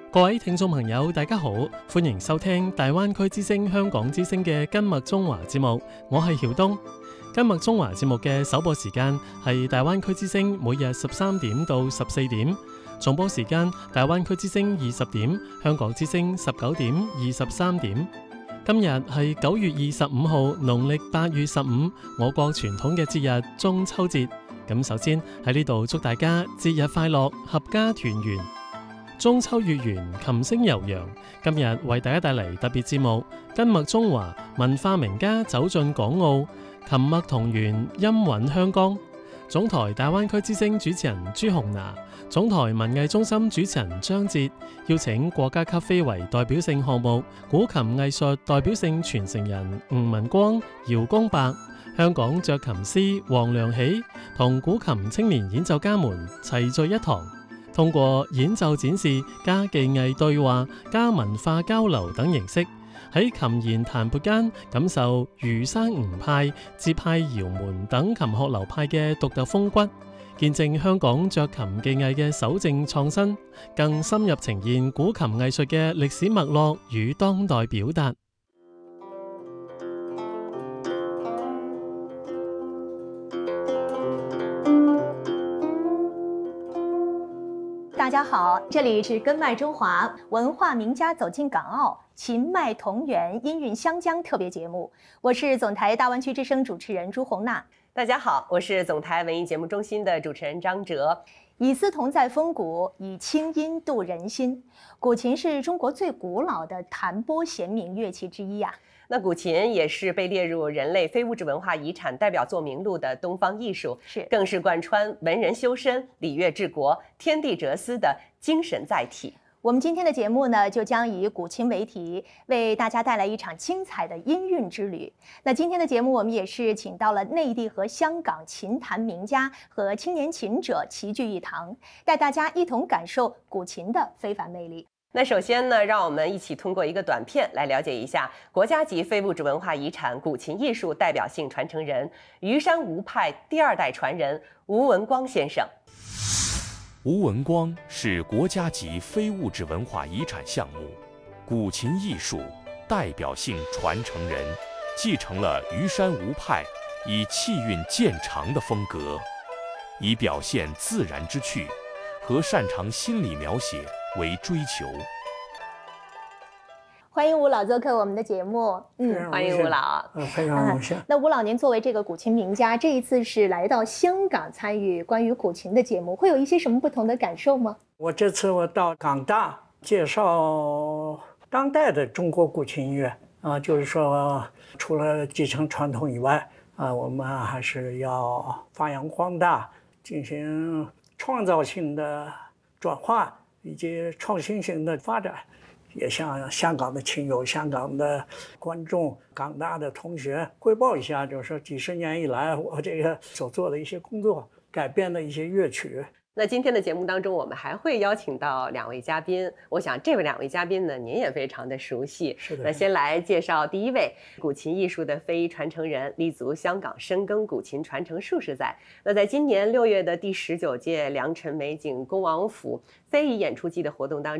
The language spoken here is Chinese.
各位聽眾朋友，大家好，歡迎收聽大灣區之聲香港之聲嘅今麥中華節目，我係曉東。今麥中華節目嘅首播時間係大灣區之聲每日13點到14點，重播時間大灣區之聲20點，香港之聲19點23點。今日係9月25號，農曆8月15，我國傳統嘅節日中秋節。咁首先喺呢度祝大家節日快樂，合家團圓。中秋月圓，琴聲悠揚。今日為大家帶嚟特別節目《今麥中華》，文化名家走進港澳，琴麥同源，音韻香江。總台大灣區之聲主持人朱紅娜，總台文藝中心主持人張哲，邀請國家級非遺代表性項目古琴藝術代表性傳承人吳文光、姚公伯，香港斲琴師黃良喜同古琴青年演奏家們齊聚一堂，通過演奏展示加技藝對話加文化交流等形式，喺琴弦彈撥間感受餘山吳派、節派姚門等琴學流派嘅獨特風骨，見證香港斲琴技藝嘅守正創新，更深入呈現古琴藝術嘅歷史脈絡與當代表達。 大家好，这里是根脉中华文化名家走进港澳，琴脉同源，音韵湘江特别节目。我是总台大湾区之声主持人朱红娜。 大家好，我是总台文艺节目中心的主持人张哲。 以丝同在风骨，以清音度人心。古琴是中国最古老的弹拨弦鸣乐器之一呀。 那古琴也是被列入人类非物质文化遗产代表作名录的东方艺术，更是贯穿文人修身、礼乐治国、天地哲思的精神载体。 我们今天的节目呢，就将以古琴为题，为大家带来一场精彩的音韵之旅。那今天的节目，我们也是请到了内地和香港琴坛名家和青年琴者齐聚一堂，带大家一同感受古琴的非凡魅力。 那首先呢，让我们一起通过一个短片来了解一下国家级非物质文化遗产古琴艺术代表性传承人虞山吴派第2代传人吴文光先生。 吴文光是国家级非物质文化遗产项目古琴艺术代表性传承人，继承了虞山吴派以气韵渐长的风格，以表现自然之趣和擅长心理描写为追求。 欢迎吴老做客我们的节目。 欢迎吴老。 非常荣幸。 那吴老，您作为这个古琴名家，这一次是来到香港参与关于古琴的节目，会有一些什么不同的感受吗？ 这次我到港大介绍当代的中国古琴音乐就是说除了继承传统以外我们还是要发扬光大，进行创造性的转化以及创新型的发展，也向香港的亲友、香港的观众、港大的同学汇报一下，就是说几十年以来我这个所做的一些工作，改编的一些乐曲。 那今天的节目当中，我们还会邀请到2位嘉宾。我想这2位嘉宾呢，您也非常的熟悉。 是的。 那先来介绍第1位，古琴艺术的非遗传承人，立足香港深耕古琴传承数十载。那在今年6月的第19届良辰美景恭王府非遗演出季的活动当中，